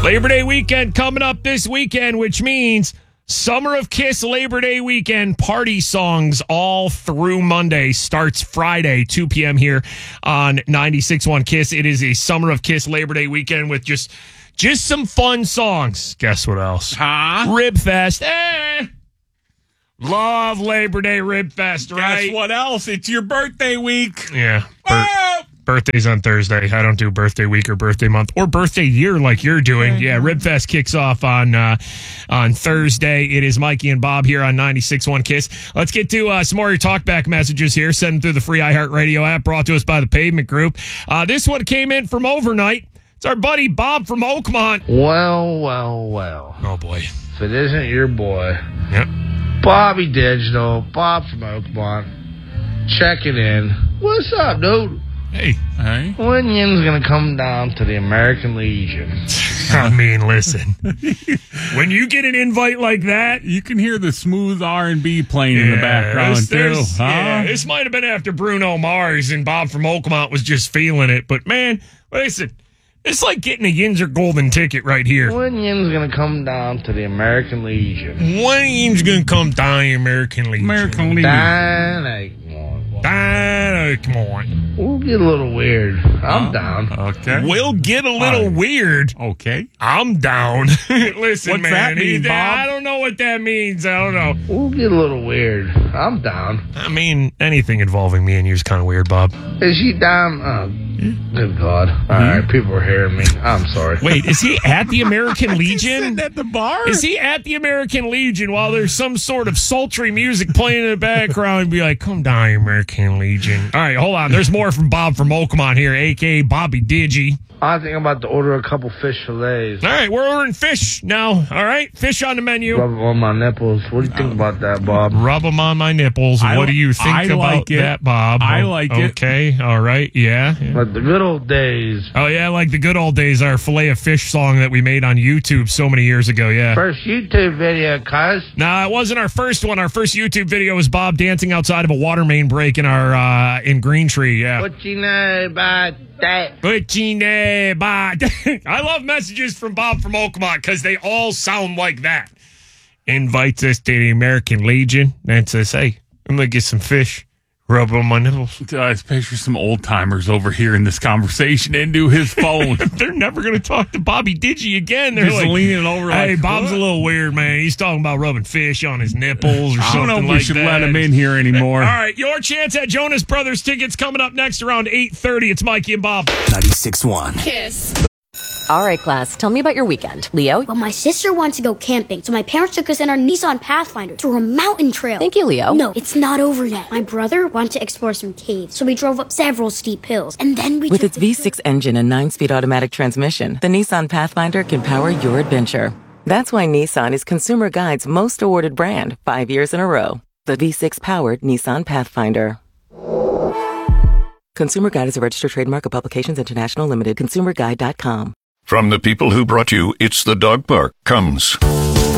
Labor Day weekend coming up this weekend, which means Summer of Kiss Labor Day weekend party songs all through Monday. Starts Friday, 2 p.m. here on 96.1 Kiss. It is a Summer of Kiss Labor Day weekend with just some fun songs. Guess what else? Rib Fest. Love Labor Day Rib Fest, right? Guess what else? It's your birthday week. Yeah. Birthday's on Thursday. I don't do birthday week or birthday month or birthday year like you're doing. Yeah, Rib Fest kicks off on Thursday. It is Mikey and Bob here on 96.1 Kiss. Let's get to some more of your talkback messages here. Send them through the free iHeartRadio app brought to us by the Pavement Group. This one came in from overnight. It's our buddy Bob from Oakmont. Well. Oh, boy. If it isn't your boy, Yep. Bobby Digital, Bob from Oakmont, checking in. What's up, dude? Hey. When Yin's going to come down to the American Legion? I mean, listen. When you get an invite like that, You can hear the smooth R&B playing in the background, too. This might have been after Bruno Mars and Bob from Oakmont was just feeling it. But, man, listen, it's like getting a Yinzer golden ticket right here. When Yin's going to come down to the American Legion? When Yin's going to come down the American Legion? American Legion. Come on. We'll get a little weird. I'm down. Okay. We'll get a little weird. Okay. I'm down. Listen, What's man. that mean, Bob? I don't know what that means. I don't know. We'll get a little weird. I'm down. I mean, anything involving me and you is kind of weird, Bob. Is she down? Oh, good God. All right, people are hearing me. I'm sorry. Wait, is he at the American Legion? Sitting at the bar? Is he at the American Legion while there's some sort of sultry music playing in the background and be like, come down, American Legion? All right, hold on. There's more from Bob from Oakmont here, a.k.a. Bobby Digi. I think I'm about to order a couple fish fillets. All right, we're ordering fish now. All right, fish on the menu. Rub them on my nipples. What do you think about that, Bob? Rub them on my nipples. What do you think about that, Bob? I like it. Okay, all right, yeah. Like the good old days. Oh, yeah, like the good old days, our filet of fish song that we made on YouTube so many years ago, yeah. First YouTube video, cuz. No, it wasn't our first one. Our first YouTube video was Bob dancing outside of a water main break in our in Green Tree, yeah. What you know about that? What you know about I love messages from Bob from Oakmont because they all sound like that. Invites us to the American Legion and says, hey, I'm going to get some fish. Rub on my nipples. I picture some old timers over here in this conversation into his phone. They're never going to talk to Bobby Digi again. They're just like, leaning over. Hey, like, Bob's a little weird, man. He's talking about rubbing fish on his nipples or something like that. I don't know if we should let him in here anymore. All right, your chance at Jonas Brothers tickets coming up next around 8:30. It's Mikey and Bob. 96.1 Kiss. All right, class, tell me about your weekend. Leo? Well, my sister wants to go camping, so my parents took us in our Nissan Pathfinder through a mountain trail. Thank you, Leo. No, it's not over yet. My brother wanted to explore some caves, so we drove up several steep hills, and then we With its V6 engine and 9-speed automatic transmission, the Nissan Pathfinder can power your adventure. That's why Nissan is Consumer Guide's most awarded brand 5 years in a row. The V6-powered Nissan Pathfinder. Consumer Guide is a registered trademark of Publications International Limited. ConsumerGuide.com. From the people who brought you It's the Dog Park comes